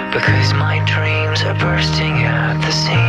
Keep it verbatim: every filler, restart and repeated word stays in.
Because my dreams are bursting at the seams.